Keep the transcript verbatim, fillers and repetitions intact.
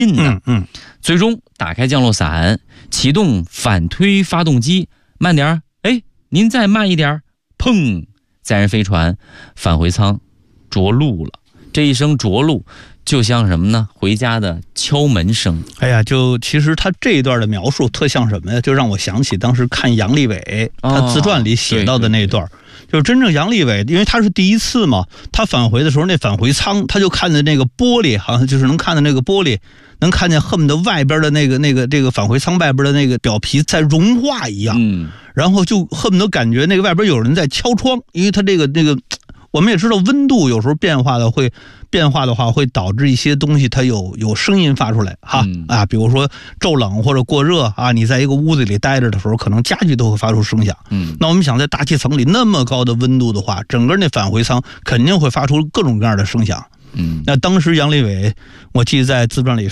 近的。 嗯嗯， 最终打开降落伞，启动反推发动机，慢点儿，哎，您再慢一点儿，砰，载人飞船返回舱着陆了。这一声着陆就像什么呢？回家的敲门声。 哎呀，就其实他这一段的描述特像什么呀？就让我想起当时看杨利伟他自传里写到的那一段。哦，对对对，就是真正杨利伟，因为他是第一次嘛，他返回的时候，那返回舱他就看见那个玻璃，好像就是能看见那个玻璃，能看见恨不得外边的那个那个这个返回舱外边的那个表皮在融化一样， 嗯， 然后就恨不得感觉那个外边有人在敲窗，因为他这个那个。我们也知道温度有时候变化的会变化的话会导致一些东西它有有声音发出来哈、嗯、啊，比如说骤冷或者过热啊，你在一个屋子里待着的时候，可能家具都会发出声响。嗯，那我们想在大气层里那么高的温度的话，整个那返回舱肯定会发出各种各样的声响。嗯，那当时杨利伟，我记得在自传里